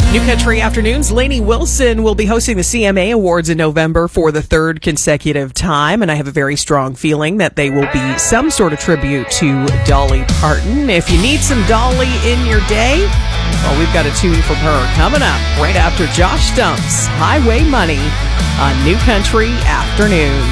New Country Afternoons, Lainey Wilson will be hosting the CMA Awards in November for the third consecutive time, and I have a very strong feeling that they will be some sort of tribute to Dolly Parton. If you need some Dolly in your day, well, we've got a tune from her coming up right after Josh Stump's Highway Money on New Country Afternoons.